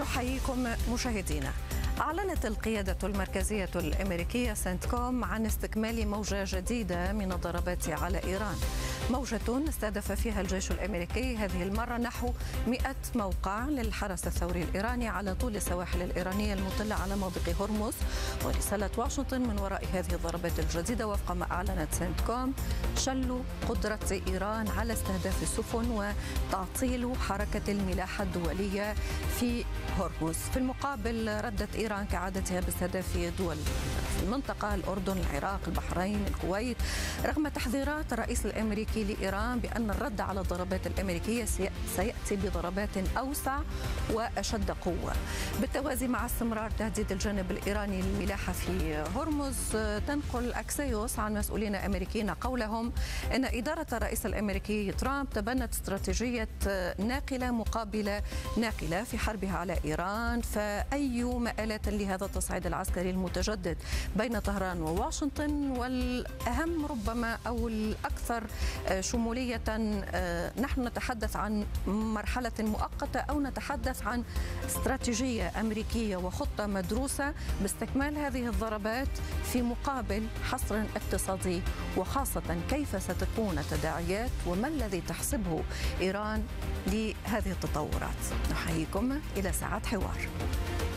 نحييكم مشاهدينا. أعلنت القيادة المركزية الأمريكية سنتكوم عن استكمال موجة جديدة من الضربات على إيران، موجة استهدف فيها الجيش الأمريكي هذه المرة نحو 100 موقع للحرس الثوري الإيراني على طول السواحل الإيرانية المطلة على مضيق هرمز. ورسالة واشنطن من وراء هذه الضربات الجديدة وفق ما أعلنت سنتكوم شل قدرة إيران على استهداف السفن وتعطيل حركة الملاحة الدولية في هرمز. في المقابل ردت إيران كعادتها باستهداف دول في المنطقة: الأردن، العراق، البحرين، الكويت، رغم تحذيرات الرئيس الأمريكي لإيران بأن الرد على الضربات الأمريكية سيأتي بضربات أوسع وأشد قوة. بالتوازي مع استمرار تهديد الجانب الإيراني للملاحة في هرمز، تنقل أكسيوس عن مسؤولين أمريكيين قولهم أن إدارة الرئيس الأمريكي ترامب تبنت استراتيجية ناقلة مقابل ناقلة في حربها على إيران، فأي مآلات لهذا التصعيد العسكري المتجدد بين طهران وواشنطن؟ والأهم ربما أو الأكثر شمولية، نحن نتحدث عن مرحلة مؤقتة أو نتحدث عن استراتيجية أمريكية وخطة مدروسة باستكمال هذه الضربات في مقابل حصر اقتصادي، وخاصة كيف ستكون التداعيات وما الذي تحسبه إيران لهذه التطورات؟ نحييكم إلى ساعات حوار.